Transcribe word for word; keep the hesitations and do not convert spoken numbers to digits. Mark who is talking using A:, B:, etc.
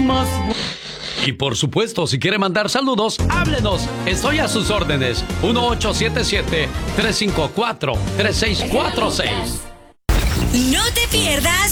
A: más.
B: Y por supuesto, si quiere mandar saludos, háblenos. Estoy a sus órdenes. uno ocho siete siete, tres cinco cuatro, tres seis cuatro seis.
C: No te pierdas